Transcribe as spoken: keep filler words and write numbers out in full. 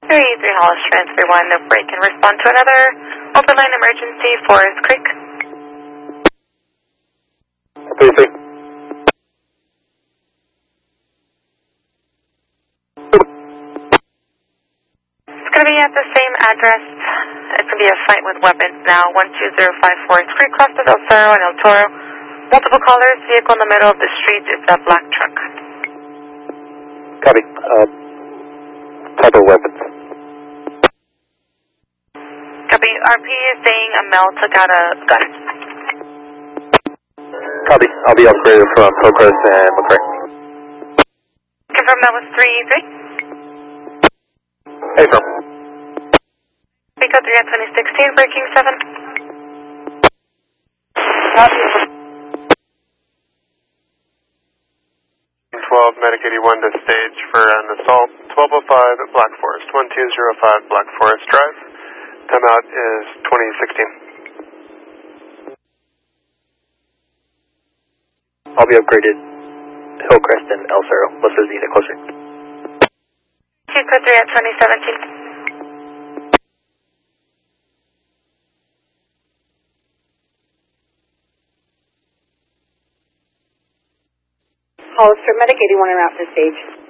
three three Hollis Transfer one, no break and respond to another open line emergency, Forest Creek. three three. It's going to be at the same address. It's going to be a fight with weapons now, one two zero five Forest Creek, cross of El Cerro and El Toro. Multiple callers, vehicle in the middle of the street, it's a black truck. Copy. Uh, type of weapons. Copy. R P is saying a male took out a gun. Copy. I'll be upgraded from Hillcrest and McCray. Confirm that was three three. Hey, firm. Pico three at twenty sixteen, breaking seven. Copy. twelve, Medic eighty-one to stage for an assault, twelve oh five at Black Forest, one two zero five Black Forest Drive. Timeout is twenty sixteen. I'll be upgraded Hillcrest and El Cerro. What's the unit closer? Pico three at twenty seventeen. Hollister, Medic eighty-one and route to stage.